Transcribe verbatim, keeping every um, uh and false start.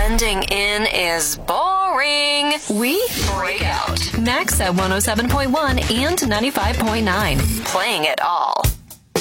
Blending in is boring. We break out. Max at one oh seven point one and ninety-five point nine. Playing it all.